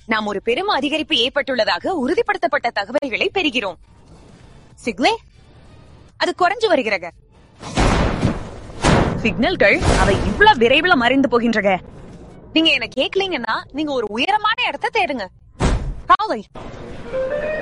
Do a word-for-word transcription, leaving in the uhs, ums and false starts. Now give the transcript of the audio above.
நாம் ஒரு பெரும் அதிகரிப்பு ஏற்பட்டுள்ளதாக உறுதிப்படுத்தப்பட்ட தகவல்களை பெறுகிறோம். சிக்லே, அது குறைஞ்சு வருகிறது. சிக்னல்கள் அவை இவ்வளவு விரைவில் மறைந்து போகின்றன. நீங்க என்ன கேட்கலீங்கன்னா நீங்க ஒரு உயரமான இடத்தை தேடுங்க. காலை